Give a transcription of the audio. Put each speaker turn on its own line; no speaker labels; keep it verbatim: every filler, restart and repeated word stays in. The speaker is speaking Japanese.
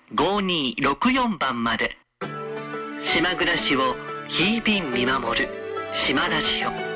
ごにーろくよんばんまで。島暮らしを日々見守る島ラジオ。